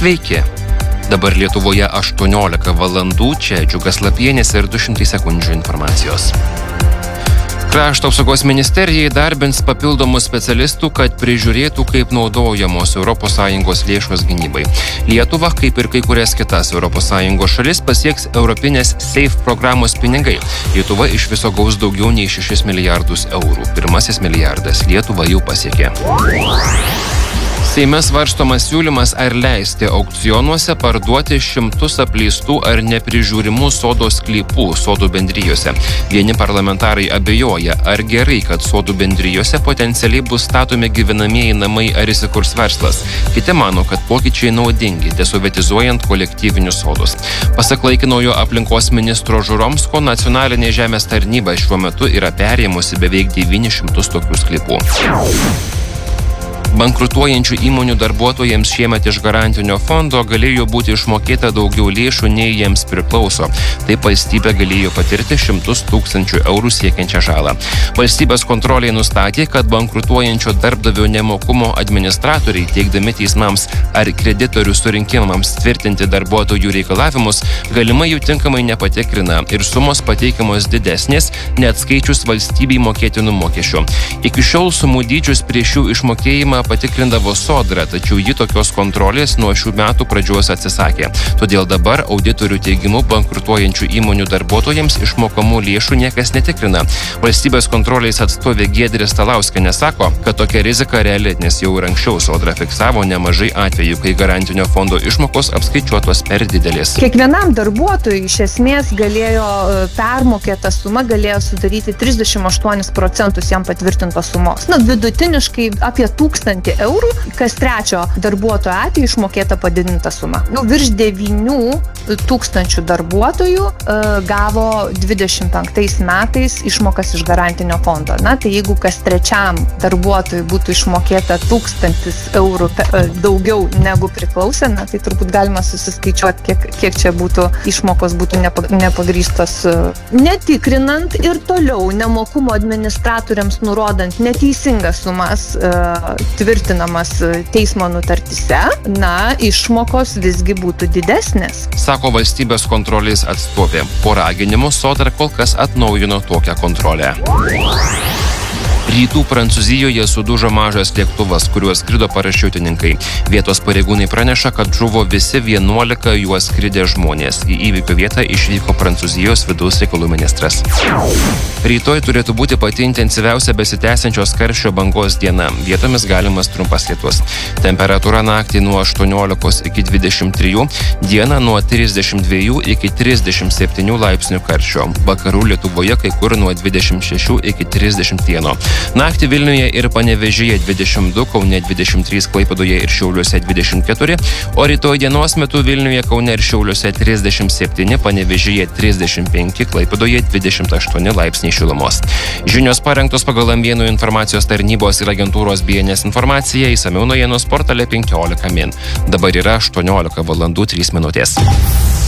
Sveiki. Dabar Lietuvoje 18 valandų, čia Džiugas Lapienis ir 200 sekundžių informacijos. Krašto apsaugos ministerija įdarbins papildomų specialistų, kad prižiūrėtų, kaip naudojamos ES lėšos gynybai. Lietuva, kaip ir kai kurias kitas ES šalis, pasieks Europinės SAFE programos pinigai. Lietuva iš viso gaus daugiau nei 6 milijardus eurų. Pirmasis milijardas Lietuva jau pasiekė. Seime svarstomas siūlymas, ar leisti aukcionuose parduoti šimtus apleistų ar neprižiūrimų sodo sklypų sodų bendrijose. Vieni parlamentarai abejoja, ar gerai, kad sodų bendrijose potencialiai bus statomi gyvenamieji namai ar įsikurs verslas. Kiti mano, kad pokyčiai naudingi, desovietizuojant kolektyvinius sodus. Pasak laikinojo aplinkos ministro Žuromsko, nacionalinė žemės tarnyba šiuo metu yra perėmusi beveik 900 tokių sklypų. Bankrutuojančių įmonių darbuotojams šiemet iš garantinio fondo galėjo būti išmokėta daugiau lėšų, nei jiems priklauso. Taip valstybė galėjo patirti 100 000 eurų siekiančią žalą. Valstybės kontrolė nustatė, kad bankrutuojančio darbdavio nemokumo administratoriai, teikdami teismams ar kreditorių surinkimams tvirtinti darbuotojų reikalavimus, galimai jų tinkamai nepatikrina ir sumos pateikiamos didesnės, neatskaičius valstybei mokėtinų mokesčių. Iki šiol sumų dydžius prieš jų išmokėjimą patikrindavo Sodra, tačiau ji tokios kontrolės nuo šių metų pradžios atsisakė. Todėl dabar auditorių teigimu bankrutuojančių įmonių darbuotojams išmokamų lėšų niekas netikrina. Valstybės kontrolės atstovė Giedrė Stalauskienė sako, kad tokia rizika reali, nes jau ir anksčiau Sodra fiksavo nemažai atvejų, kai garantinio fondo išmokos apskaičiuotos per didelės. Kiekvienam darbuotojui iš esmės galėjo permokėta suma galėjo sudaryti 38% jam patvirtintos sumos. Vidutiniškai apie 1000 eurų, kas trečio darbuotojo atveju išmokėta padidinta suma. Virš 9000 darbuotojų gavo 25 metais išmokas iš garantinio fondo. Tai jeigu kas trečiam darbuotojui būtų išmokėta 1000 eurų daugiau negu priklausė, tai turbūt galima susiskaičiuoti, kiek čia būtų išmokos būtų nepagrįstos. Netikrinant ir toliau nemokumo administratoriams nurodant neteisingas sumas tvirtinamas teismo nutartise, išmokos visgi būtų didesnės. Sako valstybės kontrolės atstovė. Po raginimų Sodra kol kas atnaujino tokią kontrolę. Rytų Prancūzijoje sudužo mažas lėktuvas, kuriuo skrido parašiutininkai. Vietos pareigūnai praneša, kad žuvo visi 11 juos skridę žmonės. Į įvykio vietą išvyko Prancūzijos vidaus reikalų ministras. Rytoj turėtų būti pati intensyviausia besitęsiančios karščio bangos diena. Vietomis galimas trumpas lietus. Temperatūra naktį nuo 18 iki 23, dieną nuo 32 iki 37 laipsnių karščio. Vakarų Lietuvoje kai kur nuo 26 iki 31. Naktį Vilniuje ir Panevėžyje 22, Kaune 23, Klaipėdoje ir Šiauliuose 24, o rytoj dienos metu Vilniuje, Kaune ir Šiauliuose 37, Panevėžyje 35, Klaipėdoje 28 laipsniai šilumos. Žinios parengtos pagal M1 informacijos tarnybos ir agentūros BNS informaciją, išsamiau naujienos portale 15 min. Dabar yra 18 valandų 3 minutės.